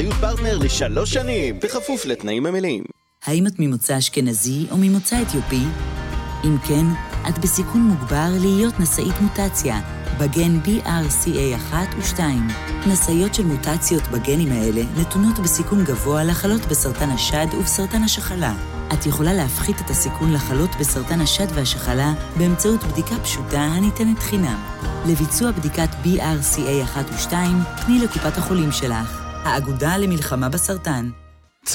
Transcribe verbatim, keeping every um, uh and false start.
היו פרטנר לשלוש שנים, בכפוף לתנאים המלאים. האם את ממוצא אשכנזי או ממוצא אתיופי? אם כן, את בסיכון מוגבר להיות נשאית מוטציה, בגן בי אר סי איי אחת ושתיים. נשאיות של מוטציות בגנים האלה נתונות בסיכון גבוה לחלות בסרטן השד ובסרטן השחלה. את יכולה להפחית את הסיכון לחלות בסרטן השד והשחלה באמצעות בדיקה פשוטה הניתנת חינם. לביצוע בדיקת בי אר סי איי אחת ושתיים, פני לקופת החולים שלך. האגודה למלחמה בסרטן.